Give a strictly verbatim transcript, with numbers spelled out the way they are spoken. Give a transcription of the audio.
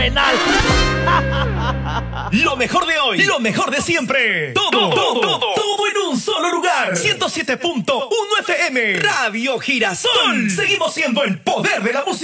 penal. Lo mejor de hoy, lo mejor de siempre. Todo, todo, todo, todo en un solo lugar. ciento siete punto uno F M. Radio Girasol. Seguimos siendo el poder de la música.